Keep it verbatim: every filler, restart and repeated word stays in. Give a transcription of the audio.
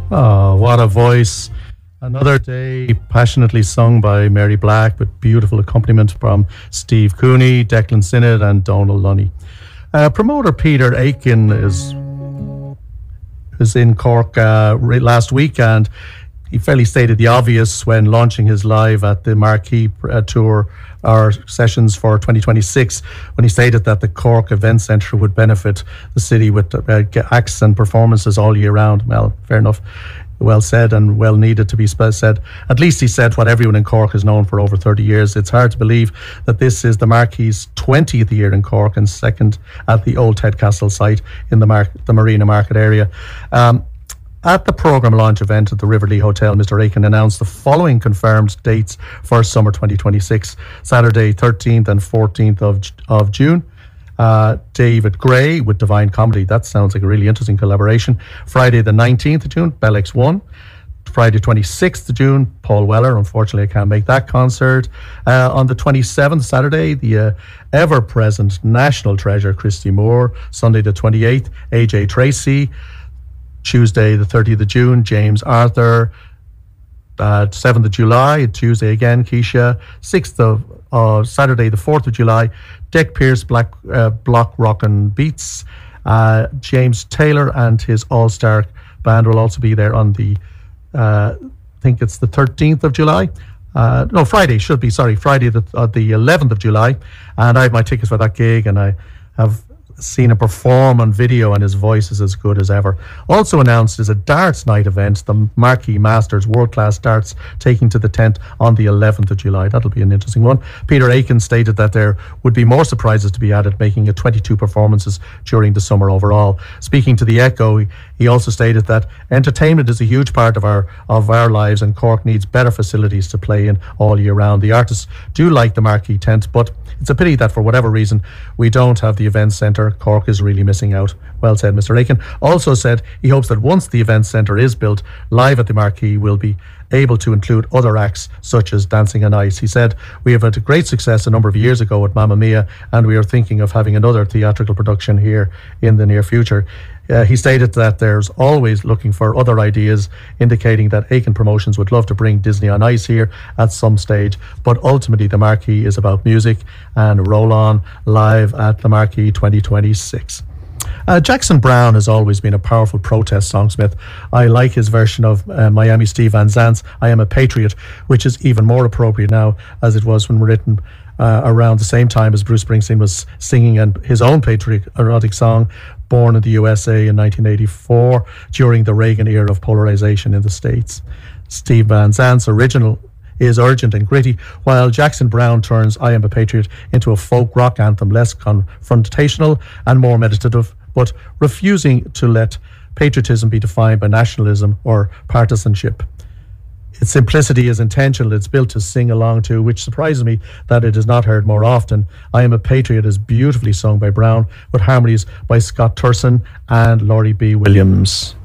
Oh, what a voice. Another Day, passionately sung by Mary Black with beautiful accompaniment from Steve Cooney, Declan Sinnott and Donald Lunny. Uh, promoter Peter Aiken is, is in Cork uh, last week, and he fairly stated the obvious when launching his Live at the Marquee uh, Tour or sessions for twenty twenty-six, when he stated that the Cork Event Centre would benefit the city with uh, acts and performances all year round. Well, fair enough. Well said and well needed to be said. At least he said what everyone in Cork has known for over thirty years. It's hard to believe that this is the Marquee's twentieth year in Cork and second at the Old Tedcastle site in the, Mar- the Marina Market area. Um, At the programme launch event at the Riverlea Hotel, Mister Aiken announced the following confirmed dates for summer twenty twenty-six. Saturday, thirteenth and fourteenth of, of June. Uh, David Gray with Divine Comedy. That sounds like a really interesting collaboration. Friday the nineteenth of June, Bell X one. Friday twenty-sixth of June, Paul Weller. Unfortunately, I can't make that concert. Uh, on the twenty-seventh, Saturday, the uh, ever-present national treasure, Christy Moore. Sunday the twenty-eighth, A J Tracy. Tuesday the thirtieth of June, James Arthur. Uh, seventh of July, Tuesday again, Keisha. sixth of uh, Saturday the fourth of July, Dick Pierce, Black uh, Block Rockin' Beats. Uh, James Taylor and his all-star band will also be there on the, uh, I think it's the thirteenth of July. Uh, no, Friday should be, sorry, Friday the, uh, the eleventh of July. And I have my tickets for that gig, and I have seen him perform on video, and his voice is as good as ever. Also announced is a darts night event, the Marquee Masters World Class Darts, taking to the tent on the eleventh of July. That'll be an interesting one. Peter Aiken stated that there would be more surprises to be added, making it twenty-two performances during the summer overall. Speaking to the Echo, he, he also stated that entertainment is a huge part of our of our lives, and Cork needs better facilities to play in all year round. The artists do like the Marquee tent, but it's a pity that for whatever reason we don't have the event centre. Cork is really missing out. Well said, Mister Aiken. Also said he hopes that once the event centre is built, Live at the Marquee will be able to include other acts such as Dancing on Ice. He said, we have had a great success a number of years ago at Mamma Mia, and we are thinking of having another theatrical production here in the near future. Uh, he stated that there's always looking for other ideas, indicating that Aiken Promotions would love to bring Disney on Ice here at some stage, but ultimately the Marquee is about music, and roll on Live at the Marquee twenty twenty-six. Uh, Jackson Browne has always been a powerful protest songsmith. I like his version of uh, Miami Steve Van Zandt's I Am a Patriot, which is even more appropriate now as it was when written uh, around the same time as Bruce Springsteen was singing and his own patriotic song, Born in the U S A in nineteen eighty-four, during the Reagan era of polarization in the States. Steve Van Zandt's original is urgent and gritty, while Jackson Browne turns I Am a Patriot into a folk rock anthem, less confrontational and more meditative, but refusing to let patriotism be defined by nationalism or partisanship. Its simplicity is intentional. It's built to sing along to, which surprises me that it is not heard more often. I Am a Patriot is beautifully sung by Browne, with harmonies by Scott Turson and Laurie B. Williams.